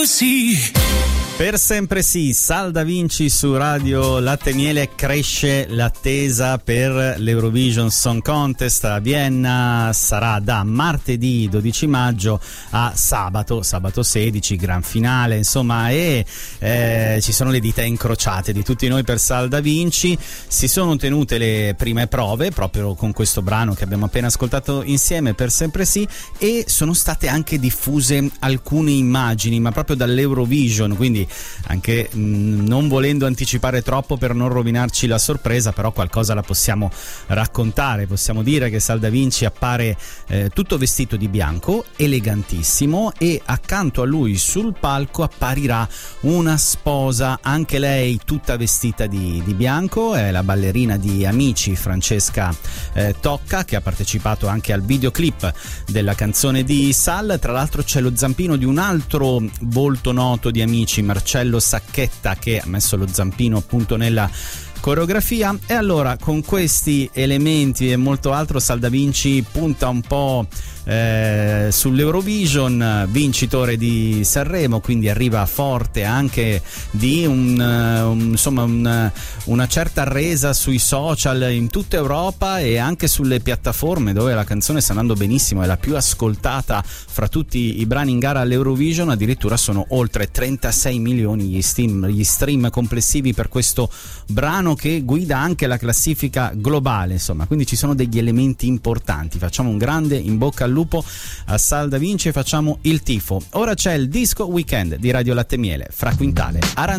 Per sempre sì, Sal Da Vinci su Radio Latte Miele. Cresce l'attesa per l'Eurovision Song Contest a Vienna. Sarà da martedì 12 maggio a sabato 16, gran finale, insomma, e ci sono le dita incrociate di tutti noi per Sal Da Vinci. Si sono tenute le prime prove proprio con questo brano che abbiamo appena ascoltato insieme, Per sempre sì, e sono state anche diffuse alcune immagini, ma proprio dall'Eurovision, quindi anche non volendo anticipare troppo per non rovinarci la sorpresa, però qualcosa la possiamo raccontare. Possiamo dire che Sal Da Vinci appare tutto vestito di bianco, elegantissimo, e accanto a lui sul palco apparirà una sposa, anche lei tutta vestita di bianco. È la ballerina di Amici, Francesca Tocca, che ha partecipato anche al videoclip della canzone di Sal. Tra l'altro c'è lo zampino di un altro volto noto di Amici, Marcello Sacchetta, che ha messo lo zampino appunto nella coreografia. E allora, con questi elementi e molto altro, Sal Da Vinci punta un po' sull'Eurovision, vincitore di Sanremo, quindi arriva forte anche di una certa resa sui social in tutta Europa e anche sulle piattaforme, dove la canzone sta andando benissimo, è la più ascoltata fra tutti i brani in gara all'Eurovision. Addirittura sono oltre 36 milioni gli stream complessivi per questo brano, che guida anche la classifica globale, insomma, quindi ci sono degli elementi importanti. Facciamo un grande in bocca al lupo a Sal Da Vinci e facciamo il tifo. Ora c'è il Disco Weekend di Radio Latte Miele, fra Quintale, Arancione.